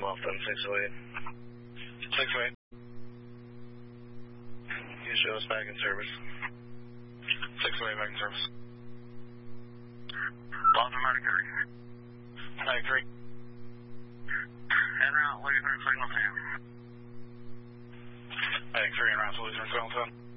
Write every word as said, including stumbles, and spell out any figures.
Muffin, six oh eight. six oh eight. You show us back in service. six oh eight back in service. Lost Mercury. Mercury. En route, looking for signal ten. Mercury en route to Lutheran Signal ten.